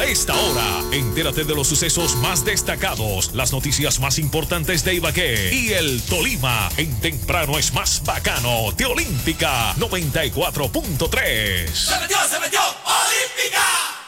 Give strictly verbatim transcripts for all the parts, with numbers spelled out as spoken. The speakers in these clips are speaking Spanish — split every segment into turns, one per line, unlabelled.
A esta hora, entérate de los sucesos más destacados, las noticias más importantes de Ibagué y el Tolima en Temprano es Más Bacano de Olímpica noventa y cuatro punto tres.
¡Se metió, se metió! ¡Olímpica!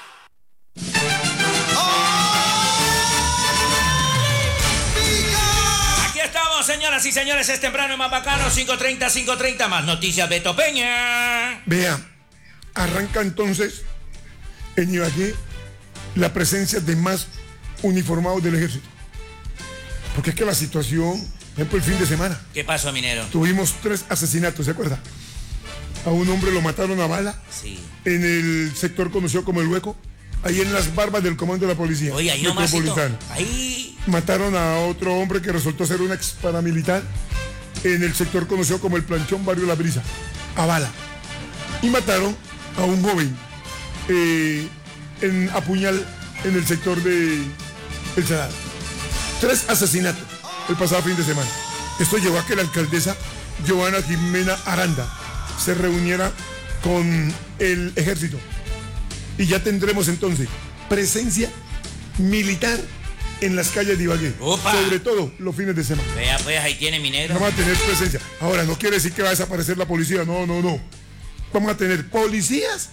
Aquí estamos, señoras y señores, es Temprano es Más Bacano, cinco treinta, cinco treinta, más noticias, Beto Peña.
Vea, arranca entonces en Ibagué la presencia de más uniformados del ejército. Porque es que la situación, por ejemplo, el fin de semana.
¿Qué pasó, minero?
Tuvimos tres asesinatos, ¿se acuerda? A un hombre lo mataron a bala.
Sí.
En el sector conocido como El Hueco, ahí en las barbas del comando de la policía.
Oye, ahí nomás. Ahí.
Mataron a otro hombre que resultó ser un ex paramilitar en el sector conocido como El Planchón, barrio La Brisa, a bala. Y mataron a un joven eh, en Apuñal, en el sector de El Sadar. Tres asesinatos el pasado fin de semana. Esto llevó a que la alcaldesa Joana Jimena Aranda se reuniera con el ejército. Y ya tendremos entonces presencia militar en las calles de Ibagué.
Opa.
Sobre todo los fines de semana.
Vea, pues ahí tiene, minero.
Vamos a tener presencia. Ahora, no quiere decir que va a desaparecer la policía. No, no, no. Vamos a tener policías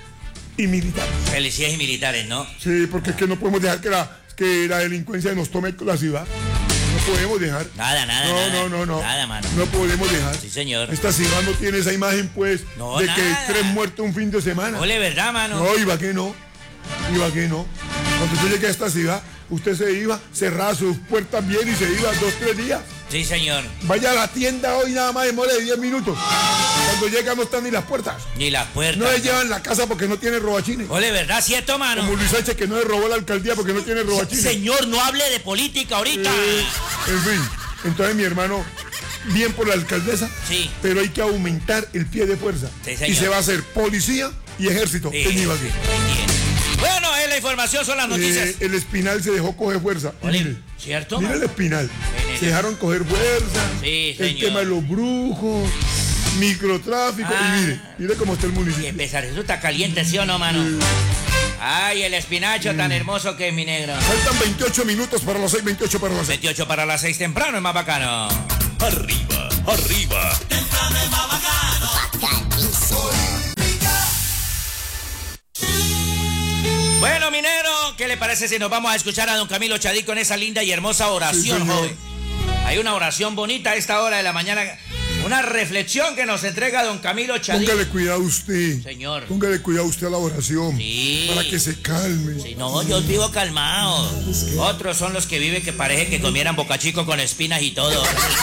y militares.
Policías y militares, ¿no?
Sí, porque es que no podemos dejar que la, que la delincuencia nos tome la ciudad. No podemos dejar.
Nada, nada,
no,
nada.
No, no, no.
Nada, mano.
No podemos dejar.
Sí, señor.
Esta ciudad no tiene esa imagen, pues,
no,
de
nada.
que tres muertos un fin de semana.
Ole, ¿verdad, mano?
No, Ibagué no. Ibagué no. Cuando yo llegué a esta ciudad, usted se iba, cerraba sus puertas bien y se iba dos, tres días.
Sí, señor.
Vaya a la tienda hoy, nada más demora de diez minutos. Cuando llega no están ni las puertas.
Ni las puertas.
No le llevan la casa porque no tiene robachines.
Ole, ¿verdad? ¿Cierto, mano?
Como Luis Sánchez, que no le robó la alcaldía porque no tiene robachines.
Señor, no hable de política ahorita.
Eh, en fin, entonces mi hermano, bien por la alcaldesa,
sí,
pero hay que aumentar el pie de fuerza.
Sí, señor.
Y se va a hacer policía y ejército
sí,
en Ibagué.
Bueno, es la información, son las noticias.
Eh, el Espinal se dejó coger fuerza.
Ole,
mire,
¿cierto?
Mira el Espinal.
Ven,
se dejaron coger fuerza.
Sí,
el
señor.
tema de los brujos, microtráfico.
Ah,
y mire, mire cómo está el municipio.
Y empezar, eso está caliente, ¿sí o no, mano? Sí. Ay, el espinacho mm. tan hermoso que es, mi negro.
Faltan veintiocho minutos para las seis, veintiocho para las seis.
veintiocho para las seis, temprano es Más Bacano.
Arriba, arriba.
Temprano es Más Bacano.
Bueno, minero, ¿qué le parece si nos vamos a escuchar a don Camilo Chadí con esa linda y hermosa oración, sí, joven? Hay una oración bonita a esta hora de la mañana, una reflexión que nos entrega don Camilo Chadí.
Póngale cuidado usted.
Señor.
Póngale cuidado usted a la oración.
Sí.
Para que se calme.
Sí, no, yo vivo calmado. Otros son los que viven que parece que comieran bocachico con espinas y todo.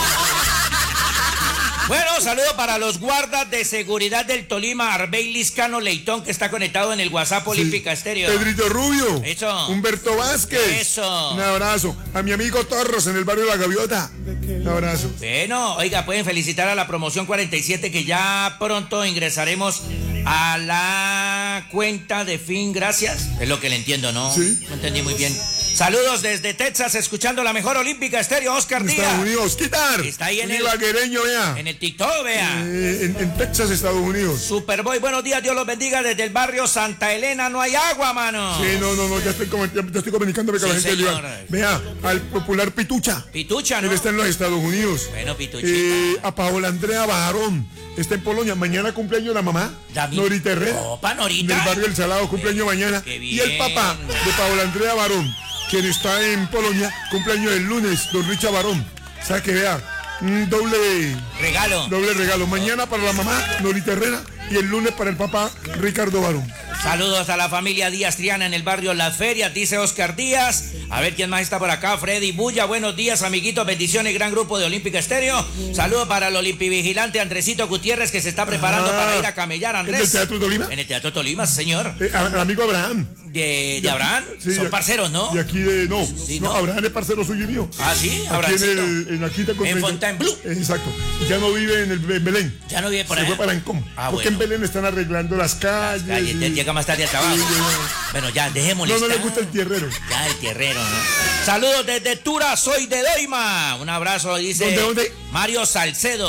Bueno, saludo para los guardas de seguridad del Tolima, Arbey Liscano Leitón, que está conectado en el WhatsApp Olímpica sí. Estéreo.
Pedrito Rubio.
Eso.
Humberto Vázquez.
Eso.
Un abrazo. A mi amigo Torros en el barrio La Gaviota. Un abrazo.
Bueno, oiga, pueden felicitar a la promoción cuarenta y siete, que ya pronto ingresaremos a la cuenta de fin, gracias. Es lo que le entiendo, ¿no?
Sí.
No entendí muy bien. Saludos desde Texas, escuchando la mejor Olímpica Estéreo, Oscar Díaz.
Estados Unidos, quitar.
Está ahí en
un
el
ibaguereño, vea.
En el TikTok, vea.
Eh, en, en Texas, Estados Unidos.
Superboy, buenos días, Dios los bendiga. Desde el barrio Santa Elena no hay agua, mano.
Sí, no, no, no, ya estoy, ya estoy comunicándome con sí, la gente
señor.
del Vea, al popular Pitucha.
Pitucha, ¿no?
Él está en los Estados Unidos.
Bueno, Pituchita.
Eh, a Paola Andrea Barón. Está en Polonia. Mañana cumpleaños la mamá.
David.
Norita Herrera.
Opa, Norita.
Del barrio El Salado, cumpleaños
eh,
mañana.
Qué bien.
Y el papá de Paola Andrea Barón, quien está en Polonia, cumpleaños el lunes, don Richard Barón. O sea que vea, un doble
regalo.
Doble regalo. Mañana para la mamá, Norita Herrera, y el lunes para el papá, Ricardo Barón.
Saludos a la familia Díaz Triana en el barrio Las Ferias, dice Oscar Díaz. A ver quién más está por acá. Freddy Bulla, buenos días, amiguitos, bendiciones, gran grupo de Olímpica Estéreo. Saludos para el olimpivigilante Andresito Gutiérrez, que se está preparando ah, para ir a camellar, Andrés.
¿En el Teatro Tolima?
En el Teatro Tolima, señor.
Eh, a, amigo Abraham.
¿De, de Abraham? Sí, son parceros, ¿no?
Y aquí de, no,
sí,
no,
no,
Abraham es parcero suyo y mío.
Ah, sí,
Abraham. Aquí en el, en, aquí te
en Fontainebleau.
Exacto. Ya no vive en, el, en Belén.
Ya no vive por
ahí. Se
allá.
fue para Encom.
Ah,
porque
bueno.
en Belén están arreglando las calles.
Las calles, y... llega más tarde al trabajo. Sí, bueno, ya, dejémosle.
No, no le gusta el tierrero.
Ya, el tierrero, ¿no? Saludos desde Tura, soy de Doima. Un abrazo, dice.
¿Dónde, dónde?
Mario Salcedo.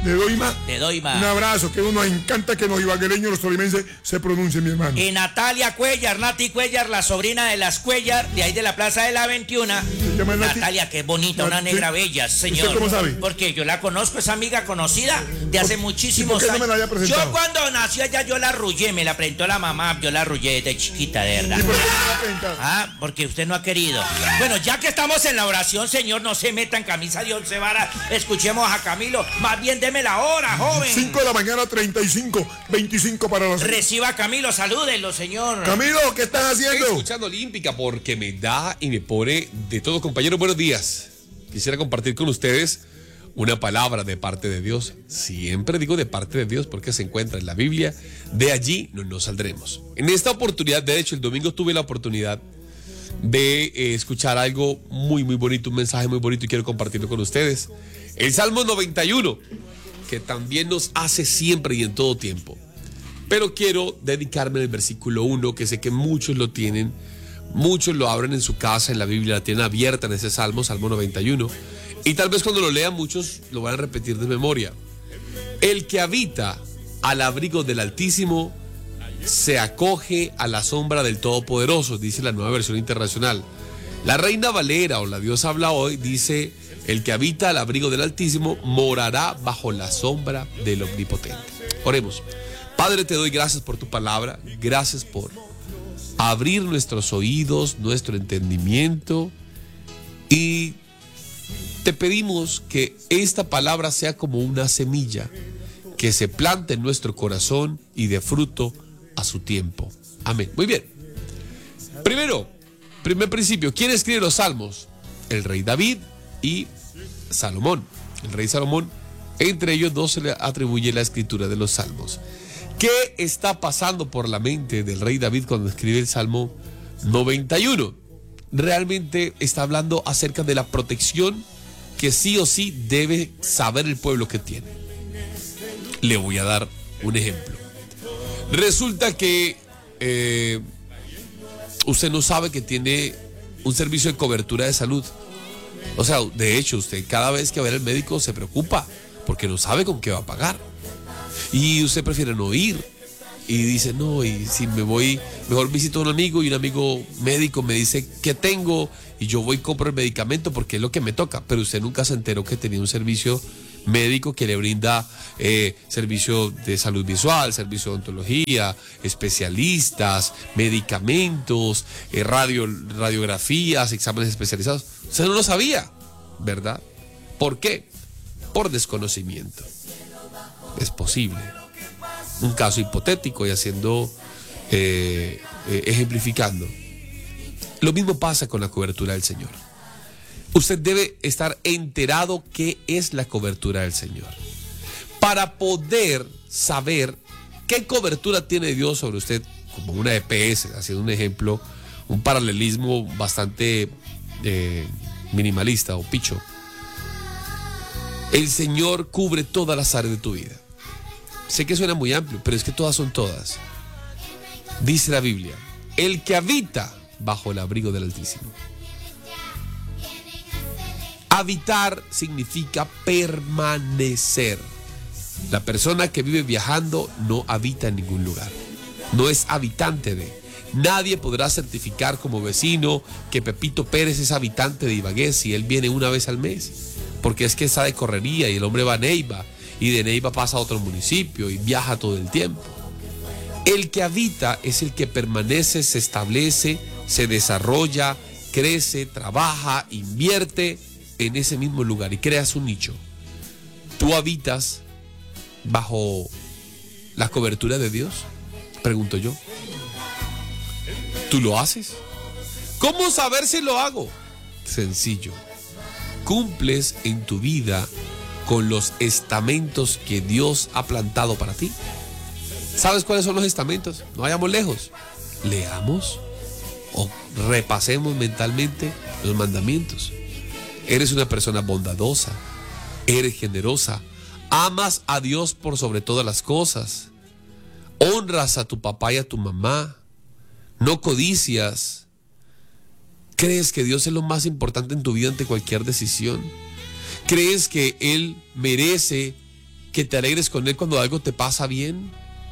de Doima.
De Doima.
Un abrazo, que nos encanta que los ibaguereños, los tolimenses, se pronuncien, mi hermano.
Y Natalia Cuellar, Nati Cuellar, la sobrina de las Cuellar, de ahí de la Plaza de la veintiuno.
¿Se llama Nati?
Natalia, que es bonita,
Nati.
una negra bella, señor.
¿Usted cómo sabe?
Porque yo la conozco, es amiga conocida de hace muchísimos
¿Y por qué no me la
años.
haya presentado?
Yo cuando nació ella, yo la arrullé, me la presentó la mamá, yo la arrullé de chiquita, de verdad.
¿Y por qué no me la ha presentado?
Ah, porque usted no ha querido. Bueno, ya que estamos en la oración, señor, no se meta en camisa de once varas. Escuchemos a Camilo. Más bien deme la hora, joven.
cinco de la mañana, treinta y cinco, veinticinco para las...
Reciba a Camilo, salúdenlo, señor.
Camilo, ¿qué estás haciendo?
Escuchando Olímpica porque me da y me pone de todo. Compañeros, buenos días. Quisiera compartir con ustedes una palabra de parte de Dios. Siempre digo de parte de Dios porque se encuentra en la Biblia. De allí no nos saldremos. En esta oportunidad, de hecho, el domingo tuve la oportunidad de eh, escuchar algo muy, muy bonito, un mensaje muy bonito y quiero compartirlo con ustedes. El Salmo noventa y uno, que también nos hace siempre y en todo tiempo. Pero quiero dedicarme al versículo uno, que sé que muchos lo tienen, muchos lo abren en su casa, en la Biblia, la tienen abierta en ese Salmo, Salmo noventa y uno. Y tal vez cuando lo lean muchos lo van a repetir de memoria. El que habita al abrigo del Altísimo se acoge a la sombra del Todopoderoso, dice la Nueva Versión Internacional. La Reina Valera o la Dios habla hoy dice: el que habita al abrigo del Altísimo morará bajo la sombra del Omnipotente. Oremos. Padre, te doy gracias por tu palabra, gracias por abrir nuestros oídos, nuestro entendimiento, y te pedimos que esta palabra sea como una semilla que se plante en nuestro corazón y dé fruto a su tiempo. Amén. Muy bien. Primero, primer principio, ¿quién escribe los salmos? El rey David y Salomón. El rey Salomón, entre ellos dos se le atribuye la escritura de los salmos. ¿Qué está pasando por la mente del rey David cuando escribe el Salmo noventa y uno? Realmente está hablando acerca de la protección que sí o sí debe saber el pueblo que tiene. Le voy a dar un ejemplo. Resulta que eh, usted no sabe que tiene un servicio de cobertura de salud. O sea, de hecho, usted cada vez que va al médico se preocupa porque no sabe con qué va a pagar. Y usted prefiere no ir. Y dice, no, y si me voy, mejor visito a un amigo y un amigo médico me dice qué tengo y yo voy y compro el medicamento porque es lo que me toca. Pero usted nunca se enteró que tenía un servicio médico que le brinda eh, servicio de salud visual, servicio de odontología, especialistas, medicamentos, eh, radio, radiografías, exámenes especializados. Usted no lo sabía, ¿verdad? ¿Por qué? Por desconocimiento. Es posible. Un caso hipotético y haciendo, eh, eh, ejemplificando. Lo mismo pasa con la cobertura del Señor. Usted debe estar enterado qué es la cobertura del Señor para poder saber qué cobertura tiene Dios sobre usted, como una E P S, haciendo un ejemplo, un paralelismo bastante eh, minimalista o picho. El Señor cubre todas las áreas de tu vida. Sé que suena muy amplio, pero es que todas son todas. Dice la Biblia, el que habita bajo el abrigo del Altísimo. Habitar significa permanecer. La persona que vive viajando no habita en ningún lugar. No es habitante de. Nadie podrá certificar como vecino que Pepito Pérez es habitante de Ibagué si él viene una vez al mes. Porque es que está de correría y el hombre va a Neiva y de Neiva pasa a otro municipio y viaja todo el tiempo. El que habita es el que permanece, se establece, se desarrolla, crece, trabaja, invierte en ese mismo lugar y creas un nicho. ¿Tú habitas bajo la cobertura de Dios? Pregunto yo. ¿Tú lo haces? ¿Cómo saber si lo hago? Sencillo. ¿Cumples en tu vida con los estamentos que Dios ha plantado para ti? ¿Sabes cuáles son los estamentos? No vayamos lejos. Leamos o repasemos mentalmente los mandamientos. Eres una persona bondadosa, eres generosa, amas a Dios por sobre todas las cosas, honras a tu papá y a tu mamá, no codicias, crees que Dios es lo más importante en tu vida ante cualquier decisión, crees que Él merece que te alegres con Él cuando algo te pasa bien.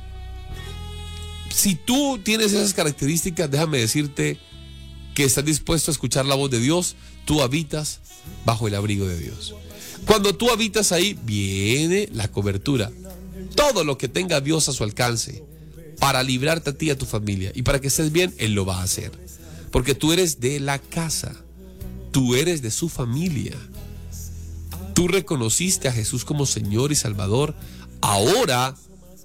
Si tú tienes esas características, déjame decirte que estás dispuesto a escuchar la voz de Dios. Tú habitas bajo el abrigo de Dios. Cuando tú habitas ahí, viene la cobertura. Todo lo que tenga Dios a su alcance para librarte a ti y a tu familia y para que estés bien, Él lo va a hacer. Porque tú eres de la casa, tú eres de su familia. Tú reconociste a Jesús como Señor y Salvador. Ahora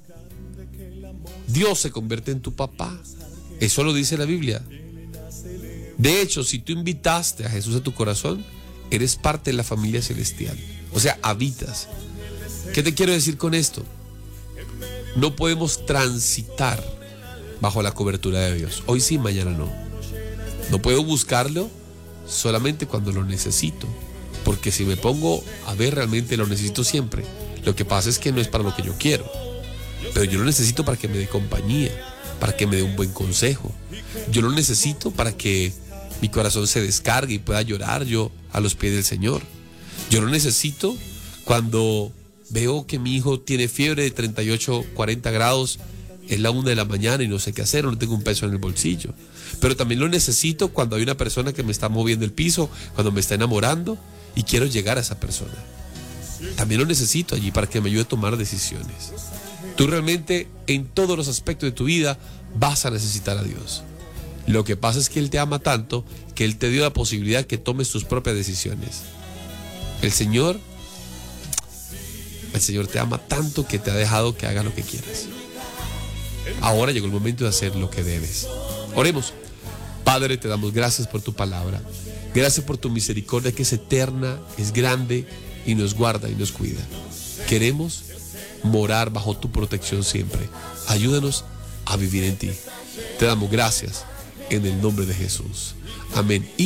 Dios se convierte en tu papá. Eso lo dice la Biblia. De hecho, si tú invitaste a Jesús a tu corazón, eres parte de la familia celestial. O sea, habitas. ¿Qué te quiero decir con esto? No podemos transitar bajo la cobertura de Dios. Hoy sí, mañana no. No puedo buscarlo solamente cuando lo necesito. Porque si me pongo a ver, realmente lo necesito siempre. Lo que pasa es que no es para lo que yo quiero. Pero yo lo necesito para que me dé compañía, para que me dé un buen consejo. Yo lo necesito para que mi corazón se descargue y pueda llorar yo a los pies del Señor. Yo lo necesito cuando veo que mi hijo tiene fiebre de treinta y ocho, cuarenta grados, es la una de la mañana y no sé qué hacer, no tengo un peso en el bolsillo. Pero también lo necesito cuando hay una persona que me está moviendo el piso, cuando me está enamorando y quiero llegar a esa persona. También lo necesito allí para que me ayude a tomar decisiones. Tú realmente en todos los aspectos de tu vida vas a necesitar a Dios. Lo que pasa es que Él te ama tanto que Él te dio la posibilidad que tomes tus propias decisiones. El Señor, el Señor te ama tanto que te ha dejado que hagas lo que quieras. Ahora llegó el momento de hacer lo que debes. Oremos. Padre, te damos gracias por tu palabra. Gracias por tu misericordia que es eterna, es grande y nos guarda y nos cuida. Queremos morar bajo tu protección siempre. Ayúdanos a vivir en ti. Te damos gracias en el nombre de Jesús. Amén. Y